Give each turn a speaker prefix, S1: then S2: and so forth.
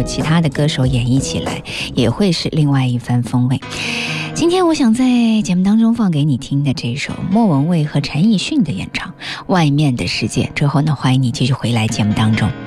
S1: 其他的歌手演绎起来，也会是另外一番风味。今天我想在节目当中放给你听的这首莫文蔚和陈奕迅的演唱《外面的世界》之后呢，欢迎你继续回来节目当中。